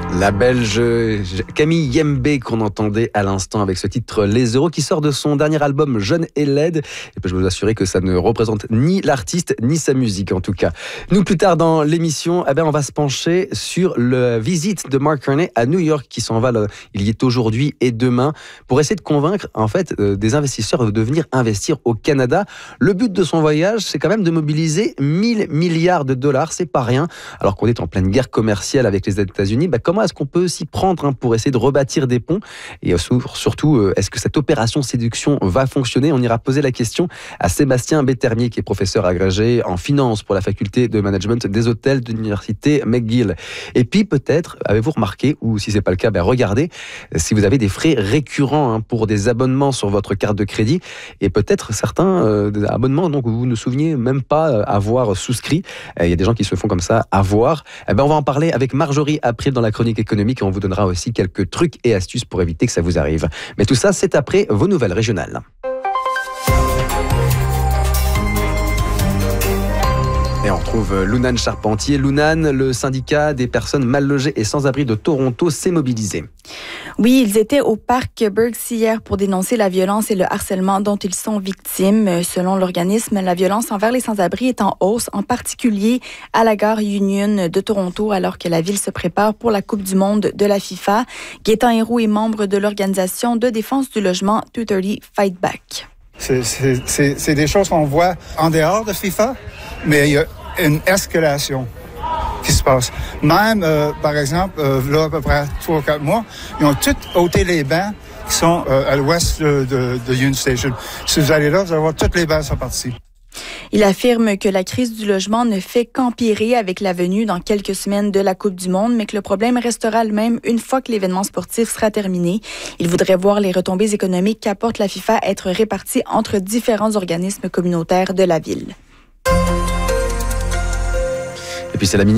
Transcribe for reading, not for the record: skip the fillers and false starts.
La Belge Camille Yembe qu'on entendait à l'instant avec ce titre Les Euros qui sort de son dernier album Jeune et laide. Et puis je peux vous assurer que ça ne représente ni l'artiste ni sa musique en tout cas. Nous plus tard dans l'émission, on va se pencher sur la visite de Mark Carney à New York qui s'en va, il y est aujourd'hui et demain pour essayer de convaincre en fait des investisseurs de venir investir au Canada. Le but de son voyage, c'est quand même de mobiliser 1 000 milliards de dollars, c'est pas rien. Alors qu'on est en pleine guerre commerciale avec les États-Unis, comment est-ce qu'on peut s'y prendre pour essayer de rebâtir des ponts? Et surtout, est-ce que cette opération séduction va fonctionner? On ira poser la question à Sébastien Bétermier, qui est professeur agrégé en finance pour la faculté de management des hôtels de l'université McGill. Et puis peut-être, avez-vous remarqué, ou si c'est pas le cas, regardez si vous avez des frais récurrents pour des abonnements sur votre carte de crédit, et peut-être certains abonnements donc vous ne souveniez même pas avoir souscrit. Il y a des gens qui se font comme ça avoir. On va en parler avec Marjorie après dans la chronique économique et on vous donnera aussi quelques trucs et astuces pour éviter que ça vous arrive. Mais tout ça, c'est après vos nouvelles régionales. Et on retrouve Lounan Charpentier. Lounan, le syndicat des personnes mal logées et sans-abri de Toronto s'est mobilisé. Oui, ils étaient au parc Berks hier pour dénoncer la violence et le harcèlement dont ils sont victimes. Selon l'organisme, la violence envers les sans-abri est en hausse, en particulier à la gare Union de Toronto, alors que la ville se prépare pour la Coupe du monde de la FIFA. Gaétan Héroux est membre de l'organisation de défense du logement 230 Fight Back. C'est des choses qu'on voit en dehors de FIFA, mais il y a une escalation qui se passe. Même, par exemple, là, à peu près 3 ou 4 mois, ils ont tous ôté les bancs qui sont à l'ouest de Union Station. Si vous allez là, vous allez voir toutes les bancs sont partis. Il affirme que la crise du logement ne fait qu'empirer avec la venue dans quelques semaines de la Coupe du monde, mais que le problème restera le même une fois que l'événement sportif sera terminé. Il voudrait voir les retombées économiques qu'apporte la FIFA être réparties entre différents organismes communautaires de la ville. Et puis c'est la